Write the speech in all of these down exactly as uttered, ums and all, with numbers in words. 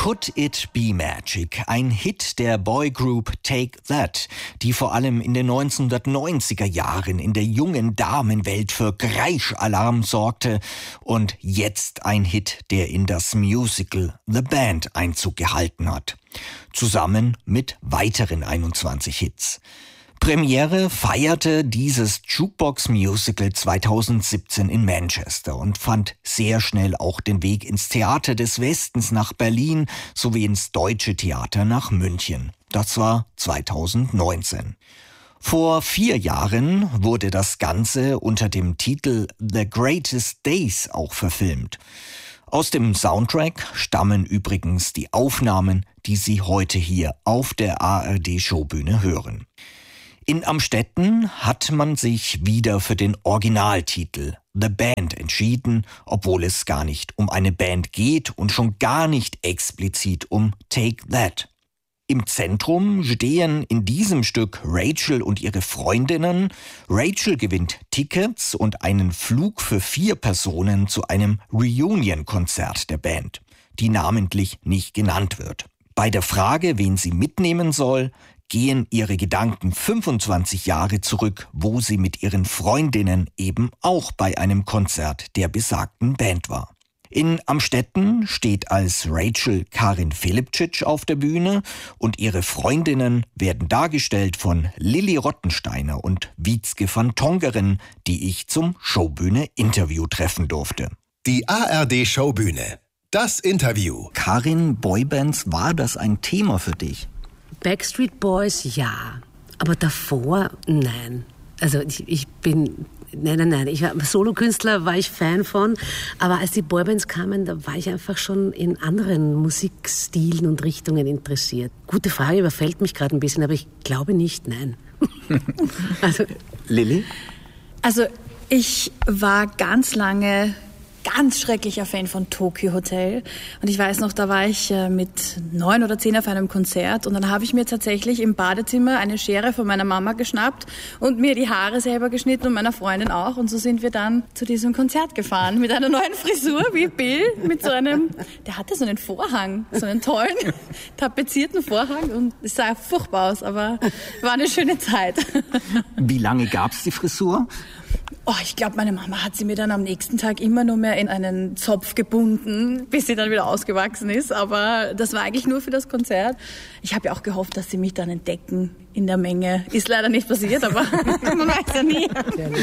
Could It Be Magic? Ein Hit der Boygroup Take That, die vor allem in den neunzehnhundertneunziger Jahren in der jungen Damenwelt für Kreischalarm sorgte und jetzt ein Hit, der in das Musical The Band Einzug gehalten hat. Zusammen mit weiteren einundzwanzig Hits. Premiere feierte dieses Jukebox-Musical zweitausendsiebzehn in Manchester und fand sehr schnell auch den Weg ins Theater des Westens nach Berlin sowie ins Deutsche Theater nach München. Das war zweitausendneunzehn. Vor vier Jahren wurde das Ganze unter dem Titel The Greatest Days auch verfilmt. Aus dem Soundtrack stammen übrigens die Aufnahmen, die Sie heute hier auf der A R D-Showbühne hören. In Amstetten hat man sich wieder für den Originaltitel The Band entschieden, obwohl es gar nicht um eine Band geht und schon gar nicht explizit um Take That. Im Zentrum stehen in diesem Stück Rachel und ihre Freundinnen. Rachel gewinnt Tickets und einen Flug für vier Personen zu einem Reunion-Konzert der Band, die namentlich nicht genannt wird. Bei der Frage, wen sie mitnehmen soll, gehen ihre Gedanken fünfundzwanzig Jahre zurück, wo sie mit ihren Freundinnen eben auch bei einem Konzert der besagten Band war. In Amstetten steht als Rachel Karin Filipčić auf der Bühne und ihre Freundinnen werden dargestellt von Lilly Rottensteiner und Witzke van Tongeren, die ich zum Showbühne-Interview treffen durfte. Die A R D-Showbühne. Das Interview. Karin, Boybands, war das ein Thema für dich? Backstreet Boys, ja. Aber davor, nein. Also ich, ich bin, nein, nein, nein. Ich war Solokünstler, war ich Fan von. Aber als die Boybands kamen, da war ich einfach schon in anderen Musikstilen und Richtungen interessiert. Gute Frage, überfällt mich gerade ein bisschen, aber ich glaube nicht, nein. Also, Lilly? Also ich war ganz lange ganz schrecklicher Fan von Tokyo Hotel. Und ich weiß noch, da war ich äh, mit neun oder zehn auf einem Konzert und dann habe ich mir tatsächlich im Badezimmer eine Schere von meiner Mama geschnappt und mir die Haare selber geschnitten und meiner Freundin auch. Und so sind wir dann zu diesem Konzert gefahren mit einer neuen Frisur wie Bill, mit so einem, der hatte so einen Vorhang, so einen tollen, tapezierten Vorhang und es sah furchtbar aus, aber war eine schöne Zeit. Wie lange gab's die Frisur? Oh, ich glaube, meine Mama hat sie mir dann am nächsten Tag immer nur mehr in einen Zopf gebunden, bis sie dann wieder ausgewachsen ist. Aber das war eigentlich nur für das Konzert. Ich habe ja auch gehofft, dass sie mich dann entdecken in der Menge. Ist leider nicht passiert, aber man weiß ja nie.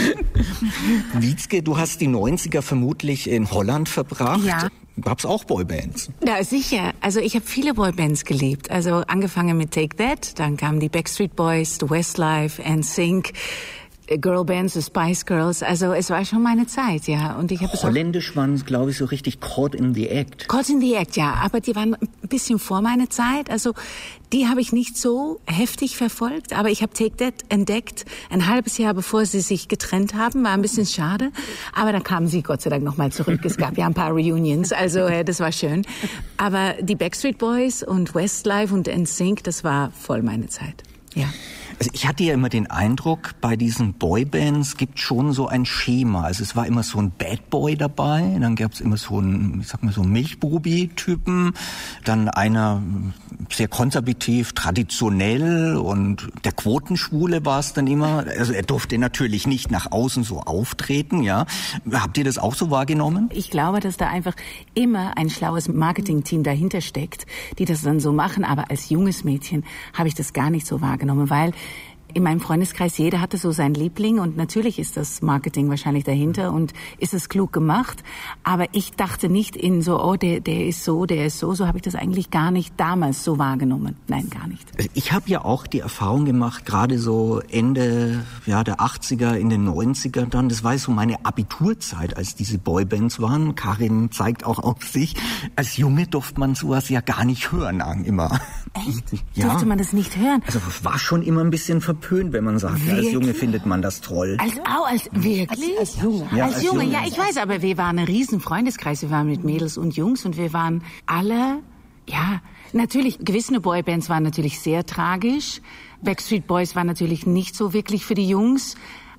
Witzke, du hast die neunziger vermutlich in Holland verbracht. Ja. Gab's auch Boybands? Ja, sicher. Also ich habe viele Boybands geliebt. Also angefangen mit Take That, dann kamen die Backstreet Boys, The Westlife, N Sync, Girlbands, The Spice Girls. Also es war schon meine Zeit, ja. Und ich habe es Holländisch waren, glaube ich, so richtig Caught in the Act. Caught in the Act, ja. Aber die waren ein bisschen vor meiner Zeit. Also die habe ich nicht so heftig verfolgt. Aber ich habe Take That entdeckt ein halbes Jahr, bevor sie sich getrennt haben. War ein bisschen schade. Aber dann kamen sie Gott sei Dank nochmal zurück. Es gab ja ein paar Reunions. Also äh, das war schön. Aber die Backstreet Boys und Westlife und N Sync, das war voll meine Zeit. Ja. Also ich hatte ja immer den Eindruck, bei diesen Boybands gibt schon so ein Schema. Also es war immer so ein Bad Boy dabei, dann gab es immer so einen, ich sag mal so Milchbubi-Typen, dann einer sehr konservativ, traditionell und der Quotenschwule war es dann immer. Also er durfte natürlich nicht nach außen so auftreten, ja. Habt ihr das auch so wahrgenommen? Ich glaube, dass da einfach immer ein schlaues Marketingteam dahinter steckt, die das dann so machen. Aber als junges Mädchen habe ich das gar nicht so wahrgenommen, weil in meinem Freundeskreis, jeder hatte so seinen Liebling und natürlich ist das Marketing wahrscheinlich dahinter und ist es klug gemacht. Aber ich dachte nicht in so, oh, der, der ist so, der ist so. So habe ich das eigentlich gar nicht damals so wahrgenommen. Nein, gar nicht. Ich habe ja auch die Erfahrung gemacht, gerade so Ende ja, der achtziger, in den neunziger dann, das war so meine Abiturzeit, als diese Boybands waren. Karin zeigt auch auf sich. Als Junge durfte man sowas ja gar nicht hören, immer. Echt? Ja. Durfte man das nicht hören? Also es war schon immer ein bisschen verpönt, wenn man sagt, ja, als Junge findet man das toll. Als, oh, als, wirklich? Als, als Junge. Ja, als, als Junge, Junge. ja, ich weiß, aber wir waren ein riesen Freundeskreis. Wir waren mit Mädels und Jungs und wir waren alle, ja, natürlich, gewisse Boybands waren natürlich sehr tragisch. Backstreet Boys waren natürlich nicht so wirklich für die Jungs.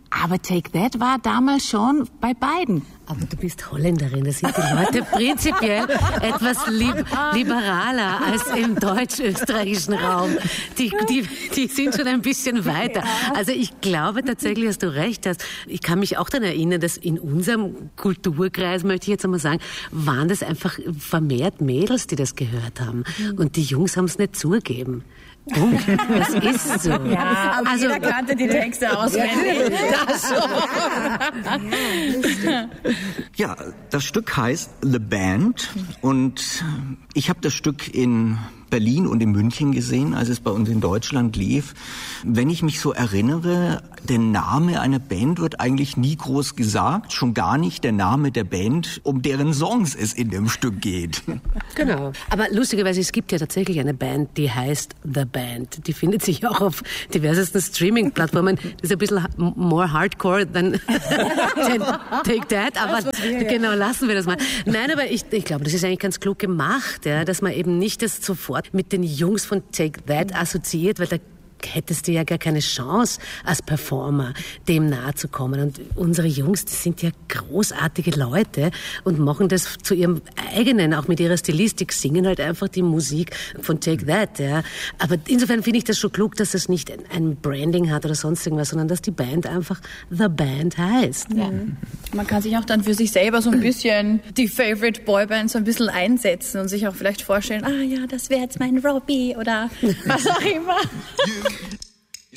Aber Take That war damals schon bei beiden. Aber du bist Holländerin, da sind die Leute prinzipiell etwas lib- liberaler als im deutsch-österreichischen Raum. Die, die, die sind schon ein bisschen weiter. Also ich glaube tatsächlich, dass du recht hast. Ich kann mich auch daran erinnern, dass in unserem Kulturkreis, möchte ich jetzt einmal sagen, waren das einfach vermehrt Mädels, die das gehört haben. Und die Jungs haben es nicht zugegeben. Und das ist so. Ja, aber also, jeder kannte die Texte auswendig. Das ja, das Stück heißt The Band und ich habe das Stück in Berlin und in München gesehen, als es bei uns in Deutschland lief. Wenn ich mich so erinnere, der Name einer Band wird eigentlich nie groß gesagt, schon gar nicht der Name der Band, um deren Songs es in dem Stück geht. Genau. Aber lustigerweise, es gibt ja tatsächlich eine Band, die heißt The Band. Die findet sich auch auf diversesten Streaming-Plattformen. Das ist ein bisschen more hardcore than Take That, aber genau, lassen wir das mal. Nein, aber ich, ich glaube, das ist eigentlich ganz klug gemacht, ja, dass man eben nicht das sofort mit den Jungs von Take That assoziiert, weil da hättest du ja gar keine Chance als Performer, dem nahe zu kommen. Und unsere Jungs, die sind ja großartige Leute und machen das zu ihrem eigenen, auch mit ihrer Stilistik, singen halt einfach die Musik von Take That. Ja. Aber insofern finde ich das schon klug, dass das nicht ein Branding hat oder sonst irgendwas, sondern dass die Band einfach The Band heißt. Ja. Man kann sich auch dann für sich selber so ein bisschen die Favorite Boyband so ein bisschen einsetzen und sich auch vielleicht vorstellen, ah ja, das wäre jetzt mein Robbie oder was auch immer.